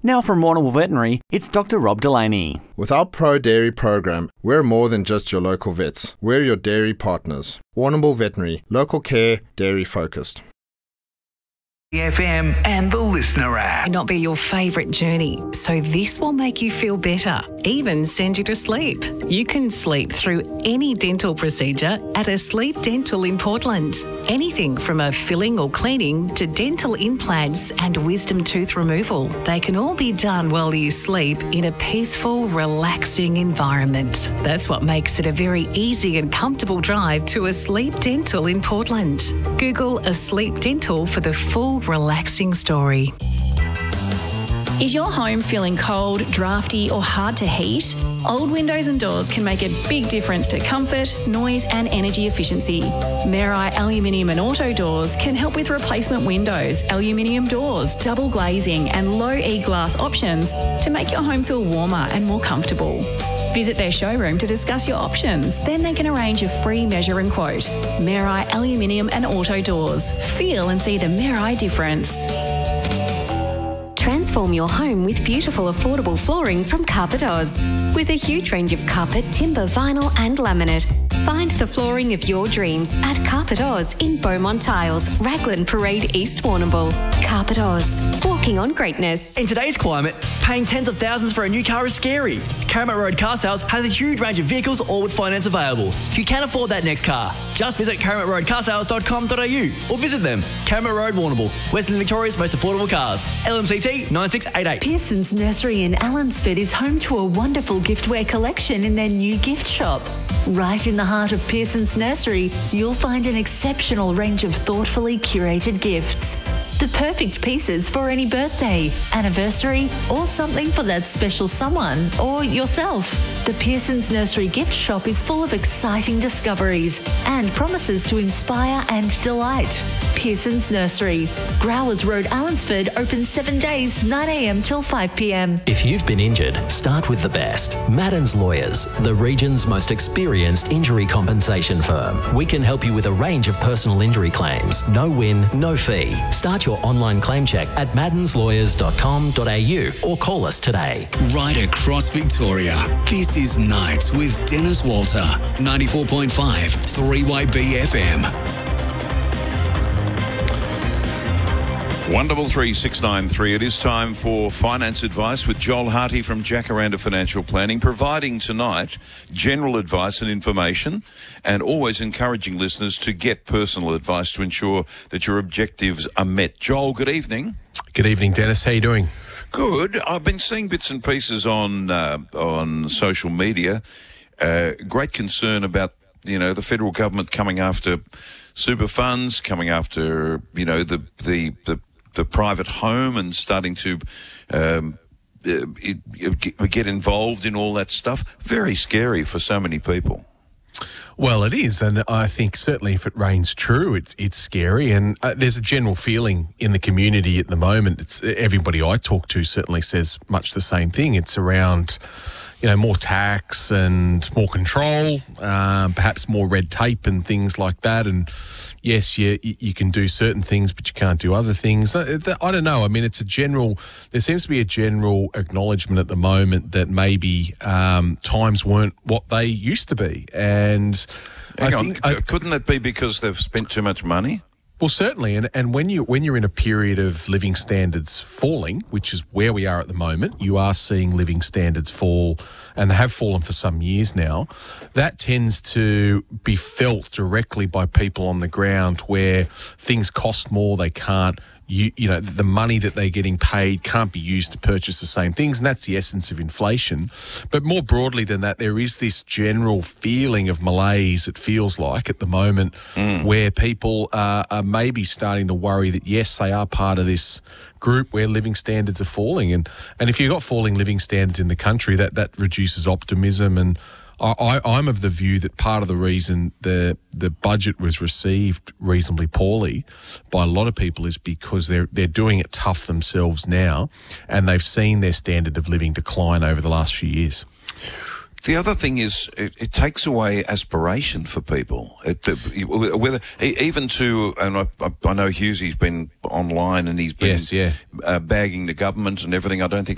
Now from Warrnambool Veterinary, it's Dr. Rob Delaney. With our Pro Dairy program, we're more than just your local vets. We're your dairy partners. Warrnambool Veterinary, local care, dairy focused. FM and the Listener app. Not be your favourite journey, so this will make you feel better, even send you to sleep. You can sleep through any dental procedure at Asleep Dental in Portland. Anything from a filling or cleaning to dental implants and wisdom tooth removal. They can all be done while you sleep in a peaceful, relaxing environment. That's what makes it a very easy and comfortable drive to Asleep Dental in Portland. Google Asleep Dental for the full relaxing story. Is your home feeling cold, drafty or hard to heat? Old windows and doors can make a big difference to comfort, noise and energy efficiency. Merai Aluminium and Auto Doors can help with replacement windows, aluminium doors, double glazing and low E-glass options to make your home feel warmer and more comfortable. Visit their showroom to discuss your options. Then they can arrange a free measure and quote. Merai Aluminium and Auto Doors. Feel and see the Merai difference. Transform your home with beautiful, affordable flooring from Carpetos. With a huge range of carpet, timber, vinyl and laminate. Find the flooring of your dreams at Carpetos in Beaumont Tiles, Raglan Parade, East Warrnambool. Carpetos, walking on greatness. In today's climate, paying tens of thousands for a new car is scary. Karamat Road Car Sales has a huge range of vehicles, all with finance available. If you can't afford that next car, just visit karamatroadcarsales.com.au or visit them. Karamat Road, Warrnambool, Western Victoria's most affordable cars. LMCT 9688. Pearson's Nursery in Allansford is home to a wonderful giftware collection in their new gift shop. Right in the heart of Pearson's Nursery, you'll find an exceptional range of thoughtfully curated gifts. The perfect pieces for any birthday, anniversary, or something for that special someone or yourself. The Pearson's Nursery gift shop is full of exciting discoveries and promises to inspire and delight. Pearson's Nursery, Growers Road, Allansford, open 7 days, 9 a.m. till 5 p.m. If you've been injured, start with the best. Madden's Lawyers, the region's most experienced injury compensation firm. We can help you with a range of personal injury claims. No win, no fee. Start your online claim check at maddenslawyers.com.au or call us today. Right across Victoria, this is Nights with Dennis Walter, 94.5 3YB FM. Wonderful 3693. It is time for finance advice with Joel Harty from Jacaranda Financial Planning, providing tonight general advice and information and always encouraging listeners to get personal advice to ensure that your objectives are met. Joel, good evening. Good evening, Dennis. How are you doing? Good. I've been seeing bits and pieces on social media. Great concern about, the federal government coming after super funds, coming after, the private home and starting to get involved in all that stuff. Very scary for so many people. Well, it is, and I think certainly if it reigns true, it's scary, and there's a general feeling in the community at the moment. It's everybody I talk to certainly says much the same thing. It's around, more tax and more control, perhaps more red tape and things like that. And yes, you can do certain things, but you can't do other things. I don't know. I mean, there seems to be a general acknowledgement at the moment that maybe times weren't what they used to be. And couldn't that be because they've spent too much money? Well, certainly, and when you're in a period of living standards falling, which is where we are at the moment, you are seeing living standards fall, and they have fallen for some years now. That tends to be felt directly by people on the ground, where things cost more, they can't. The money that they're getting paid can't be used to purchase the same things, and that's the essence of inflation. But more broadly than that, there is this general feeling of malaise, it feels like, at the moment, where people are maybe starting to worry that, yes, they are part of this group where living standards are falling. And if you've got falling living standards in the country, that reduces optimism. And I'm of the view that part of the reason the budget was received reasonably poorly by a lot of people is because they're doing it tough themselves now, and they've seen their standard of living decline over the last few years. The other thing is it takes away aspiration for people. Whether even to, and I know Hughesy's been online and he's been bagging the government and everything. I don't think